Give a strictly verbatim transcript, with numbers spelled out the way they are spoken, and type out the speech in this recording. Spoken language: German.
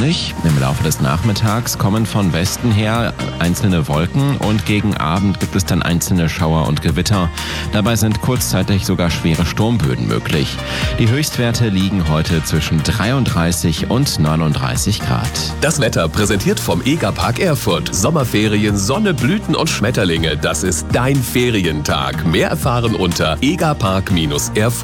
sonnig. Im Laufe des Nachmittags kommen von Westen her einzelne Wolken und gegen Abend gibt es dann einzelne Schauer und Gewitter. Dabei sind kurzzeitig sogar schwere Sturmböen möglich. Die Höchstwerte liegen heute zwischen dreiunddreißig und neununddreißig Grad. Das Wetter präsentiert vom Egerpark Erfurt. Sommerferien, Sonne, Blüten und Schmetterlinge. Das ist dein Ferientag. Mehr erfahren unter egerpark Erfurt.